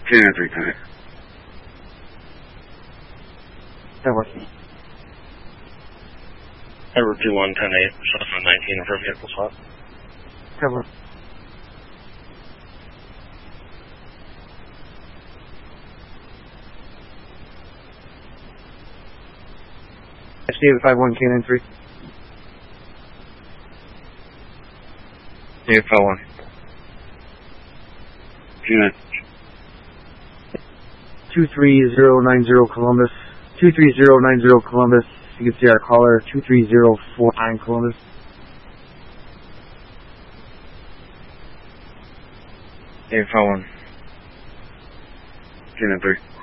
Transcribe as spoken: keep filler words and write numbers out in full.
Canine three, connect. That works. Edward two one ten eight, Southbound nineteen for vehicle swap. That works. David five one, Canine three. David five one. Canine. two three zero nine zero Columbus. two three zero nine zero Columbus. You can see our caller, two three zero four nine Columbus. David five one. Canine three.